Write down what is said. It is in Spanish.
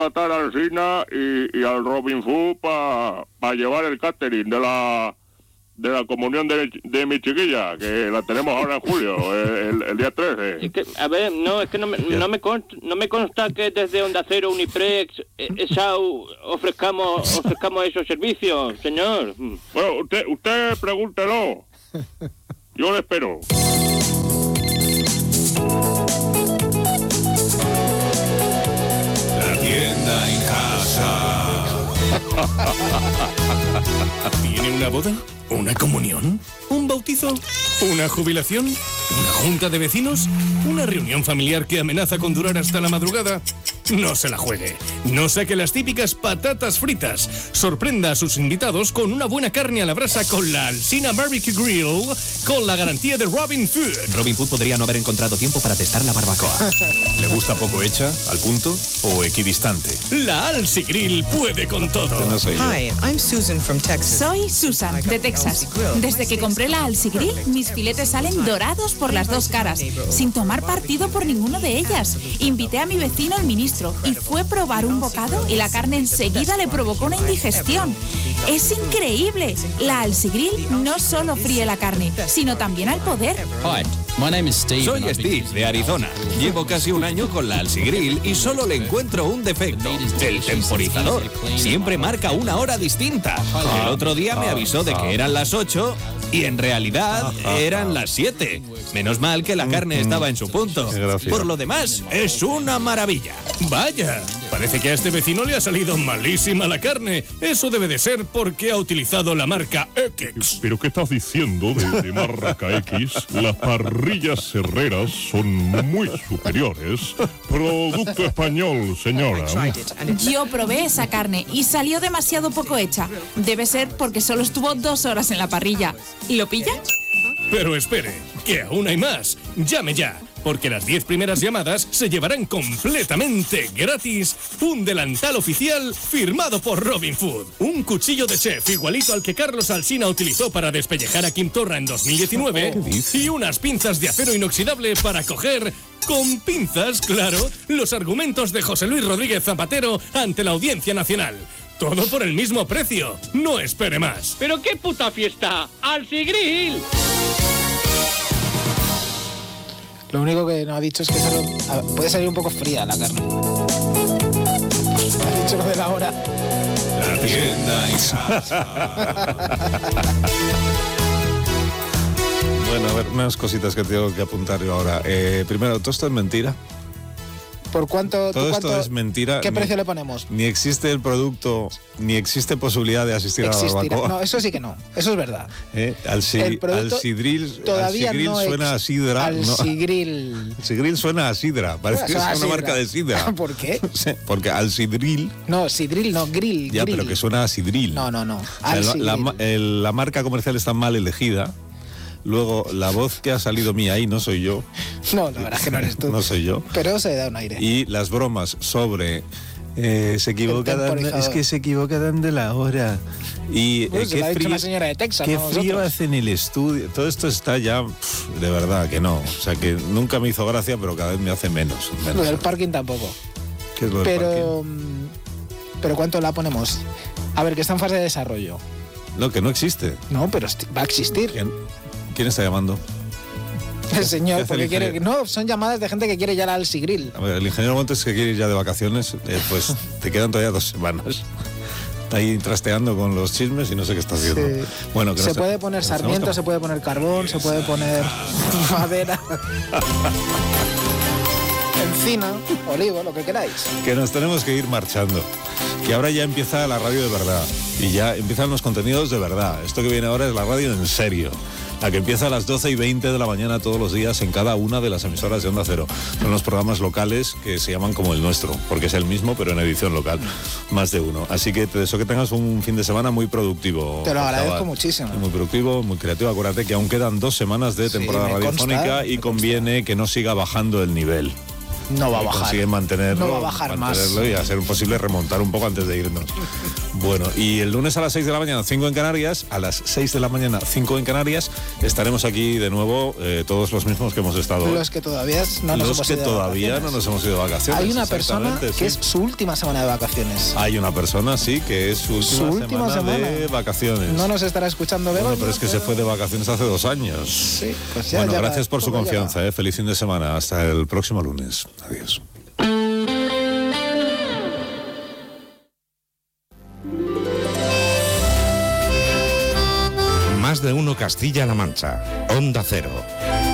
contratar al Sina y al Robin Hood para llevar el catering de la comunión de mi chiquilla, que la tenemos ahora en julio, el día 13. Es que, a ver, no, es que no me consta que desde Onda Cero, Uniprex, ESAU, ofrezcamos esos servicios, señor. Bueno, usted pregúntelo. Yo le espero. La tienda en casa. ¿Tiene una boda? ¿Una comunión? ¿Un bautizo? ¿Una jubilación? ¿Una junta de vecinos? ¿Una reunión familiar que amenaza con durar hasta la madrugada? No se la juegue. No saque las típicas patatas fritas. Sorprenda a sus invitados con una buena carne a la brasa con la Alsina Barbecue Grill, con la garantía de Robin Food. Robin Food podría no haber encontrado tiempo para testar la barbacoa. ¿Le gusta poco hecha, al punto o equidistante? La Alsi Grill puede con todo. No soy yo. Hi, I'm Susan from Texas. Soy Susan, de Texas. Desde que compré la Alsi Grill, mis filetes salen dorados por las dos caras, sin tomar partido por ninguno de ellas. Invité a mi vecino, el ministro, y fue probar un bocado y la carne enseguida le provocó una indigestión. Es increíble. La Alsi Grill no solo fríe la carne, sino también al poder. Hi, my name is Steve. Soy Steve, de Arizona. Llevo casi un año con la Alsi Grill y solo le encuentro un defecto. El temporizador. Siempre marca una hora distinta. El otro día me avisó de que eran las 8 y en realidad eran las 7. Menos mal que la carne estaba en su punto. Por lo demás, es una maravilla. Vaya, parece que a este vecino le ha salido malísima la carne. Eso debe de ser porque ha utilizado la marca X. ¿Pero qué estás diciendo de marca X? Las parrillas herreras son muy superiores. Producto español, señora. Yo probé esa carne y salió demasiado poco hecha. Debe ser porque solo estuvo 2 horas en la parrilla. ¿Lo pilla? Pero espere, que aún hay más. Llame ya, porque las 10 primeras llamadas se llevarán completamente gratis un delantal oficial firmado por Robin Food. Un cuchillo de chef igualito al que Carlos Alsina utilizó para despellejar a Kim Torra en 2019 y unas pinzas de acero inoxidable para coger, con pinzas, claro, los argumentos de José Luis Rodríguez Zapatero ante la Audiencia Nacional. Todo por el mismo precio. No espere más. ¿Pero qué puta fiesta? ¡Alsi Grill! Lo único que nos ha dicho es que puede salir un poco fría la carne. Ha dicho lo de la hora. La tienda en casa. Bueno, a ver, unas cositas que tengo que apuntar yo ahora. Primero, todo esto es mentira. ¿Por cuánto? Todo esto es mentira. ¿Qué precio le ponemos? Ni existe el producto, ni existe posibilidad de asistir a la barbacoa. No, eso sí que no. Eso es verdad. Alsidril todavía no suena a sidra. Alsigrill. Alsigrill suena a sidra. Parece que es una marca de sidra. ¿Por qué? Porque Alsidril. No, sidril no, grill. Ya, pero que suena a sidril. No. La marca comercial está mal elegida. Luego, la voz que ha salido mía ahí no soy yo. No, la verdad es que no eres tú. No soy yo. Pero se da un aire. Y las bromas sobre... se equivocan de la hora. Y pues qué ha dicho frío, una señora de Texas, qué no frío nosotros. hace en el estudio. Todo esto está ya... de verdad que no. O sea, que nunca me hizo gracia, pero cada vez me hace menos. Lo del parking tampoco. ¿Qué es lo del parking? Pero ¿cuánto la ponemos? A ver, que está en fase de desarrollo. No, que no existe. No, pero va a existir. ¿Quién está llamando? El señor, ¿Qué hace porque el quiere... ingeniero? No, son llamadas de gente que quiere ya al Alsi Grill. A ver, el ingeniero Montes que quiere ir ya de vacaciones, pues te quedan todavía 2 semanas. Está ahí trasteando con los chismes y no sé qué está haciendo. Sí. Bueno, que se puede poner sarmiento, se puede poner carbón, se puede poner madera, encina, olivo, lo que queráis. Que nos tenemos que ir marchando. Que ahora ya empieza la radio de verdad. Y ya empiezan los contenidos de verdad. Esto que viene ahora es la radio en serio. La que empieza a las 12:20 de la mañana todos los días en cada una de las emisoras de Onda Cero. Son los programas locales que se llaman como el nuestro, porque es el mismo, pero en edición local. Más de uno. Así que te deseo que tengas un fin de semana muy productivo. Te lo agradezco chaval. muchísimo. Muy productivo, muy creativo. Acuérdate que aún quedan 2 semanas de temporada me radiofónica consta, y conviene que no siga bajando el nivel. No va a bajar. Consiguen mantenerlo, No va a bajar más. Y a ser posible remontar un poco antes de irnos. Bueno, y el lunes a las 6 de la mañana, 5 en Canarias, a las 6 de la mañana, 5 en Canarias, estaremos aquí de nuevo, todos los mismos que hemos estado. Los que todavía no nos hemos ido de vacaciones. No nos hemos ido de vacaciones. Hay una persona que es su última semana de vacaciones. Hay una persona, sí, que es su última semana de vacaciones. No nos estará escuchando Begoña. Bueno, pero es que se fue de vacaciones hace 2 años. Sí, pues ya. Bueno, gracias por su confianza, feliz fin de semana. Hasta el próximo lunes. Adiós. Más de uno Castilla-La Mancha. Onda Cero.